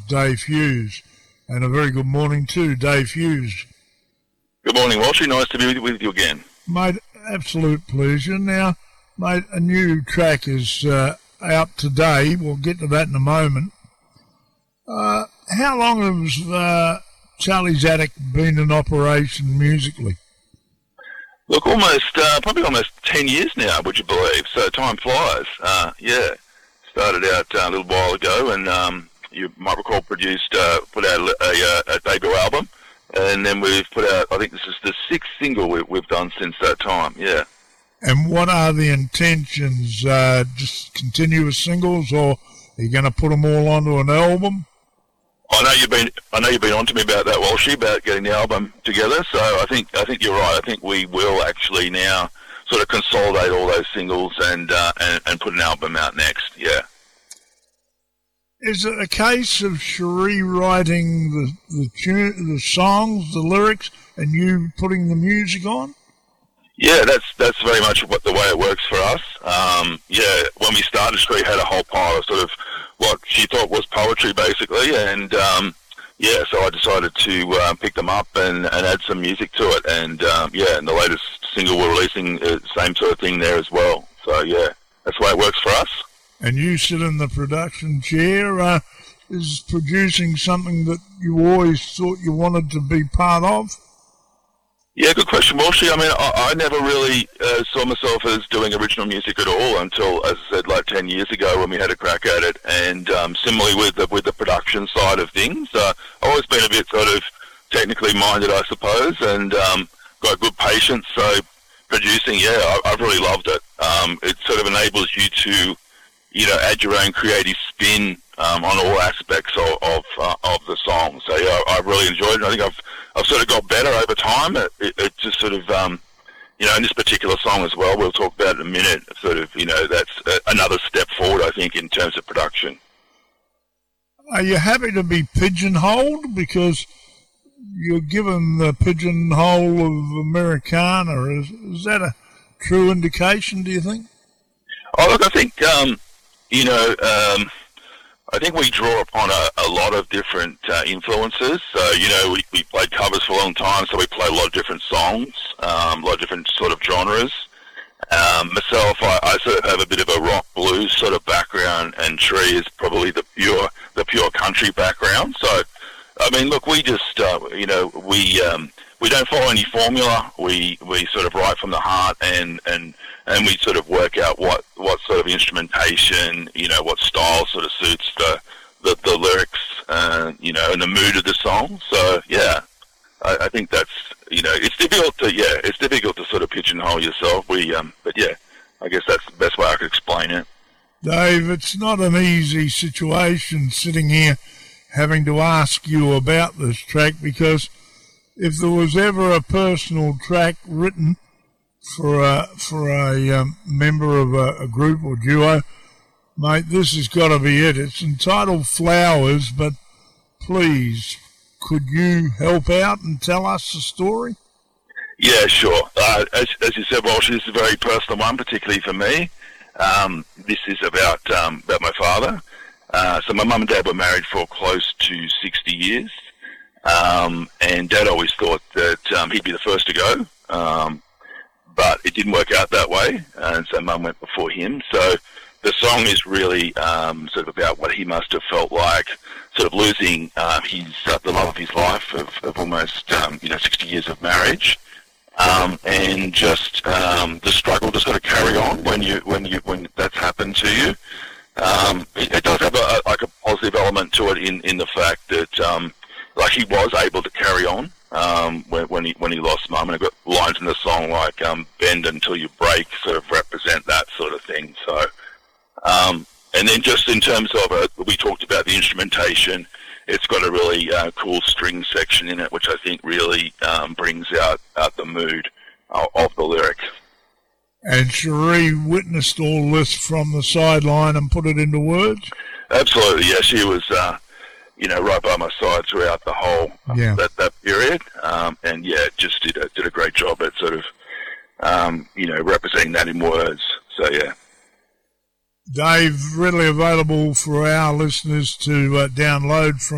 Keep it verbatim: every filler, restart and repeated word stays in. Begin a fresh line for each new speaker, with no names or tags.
Dave Hughes. And a very good morning to Dave Hughes.
Good morning, Walshy. Nice to be with you again.
Mate, absolute pleasure. Now, mate, a new track is uh, out today. We'll get to that in a moment. Uh, how long has uh, Charlie's Attic been in operation musically?
Look, almost, uh, probably almost ten years now, would you believe? So time flies. Uh, yeah, started out uh, a little while ago, and um, you might recall produced, uh, put out a, a, a debut album, and then we've put out, I think this is the sixth single we, we've done since that time, yeah.
And what are the intentions? Uh, just continuous singles, or are you going to put them all onto an album?
I know you've been. I know you've been on to me about that, Walshy, about getting the album together. So I think. I think you're right. I think we will actually now sort of consolidate all those singles and uh, and, and put an album out next. Yeah.
Is it a case of Cherie writing the the tune, the songs, the lyrics, and you putting the music on?
Yeah, that's that's very much what the way it works for us. Um, yeah, when we started, Cherie had a whole pile of sort of what she thought was poetry, basically, and um, yeah, so I decided to uh, pick them up and, and add some music to it, and um, yeah, and the latest single we're releasing, uh, same sort of thing there as well. So yeah, that's the way it works for us.
And you sit in the production chair. Uh, is producing something that you always thought you wanted to be part of?
Yeah, good question, Walshy. I mean, I, I never really uh, saw myself as doing original music at all until, as I said, like ten years ago when we had a crack at it. And um, similarly with the, with the production side of things, uh, I've always been a bit sort of technically minded, I suppose, and um, got good patience. So producing, yeah, I, I've really loved it. Um, it sort of enables you to, you know, add your own creative spin um, on all aspects of of, uh, of the song. So yeah, I, I've really enjoyed it. I think I've I've sort of got better over time. It, it, it just sort of, um, you know, in this particular song as well, we'll talk about it in a minute, sort of, you know, that's a, another step forward, I think, in terms of production.
Are you happy to be pigeonholed? Because you're given the pigeonhole of Americana. Is, is that a true indication, do you think?
Oh, look, I think, um, you know, um, I think we draw upon a, a lot of different uh, influences. So, you know, we, we played covers for a long time, so we play a lot of different songs, um, a lot of different sort of genres. Um, myself, I, I sort of have a bit of a rock blues sort of background, and Cherie is probably the pure the pure country background. So, I mean, look, we just, uh, you know, we um, we don't follow any formula. We we sort of write from the heart, and and and we sort of work out what, what sort of instrumentation, you know, what style sort of suits the the, the lyrics, uh, you know, and the mood of the song. So yeah, I, I think that's, you know, it's difficult to yeah, it's difficult to sort of pigeonhole yourself. We um, but yeah, I guess that's the best way I could explain it.
Dave, it's not an easy situation sitting here having to ask you about this track, because if there was ever a personal track written for a for a um, member of a, a group or duo, mate, this has got to be it. It's entitled Flowers, but please, could you help out and tell us the story?
Yeah, sure. Uh, as, as you said, Walsh, this is a very personal one, particularly for me. Um, this is about um, about my father. Uh, so my mum and dad were married for close to sixty years, um, and Dad always thought that um, he'd be the first to go. Um, But it didn't work out that way, and so Mum went before him. So the song is really um, sort of about what he must have felt like, sort of losing uh, his uh, the love of his life of, of almost um, you know sixty years of marriage, um, and just um, the struggle to sort of carry on when you when you when that's happened to you. Um, it, it does have a, a, like a positive element to it in, in the fact that um, like he was able to carry on. Um, when, when he when he lost Mum, and I've got lines in the song like um, "Bend until you break," sort of represent that sort of thing. So, um, and then just in terms of it, we talked about the instrumentation. It's got a really uh, cool string section in it, which I think really um, brings out, out the mood of, of the lyric.
And Cherie witnessed all this from the sideline and put it into words?
Absolutely, yeah. She was. Uh, you know, right by my side throughout the whole
yeah.
that, that period. Um, and, yeah, just did a, did a great job at sort of, um, you know, representing that in words. So, yeah.
Dave, readily available for our listeners to uh, download from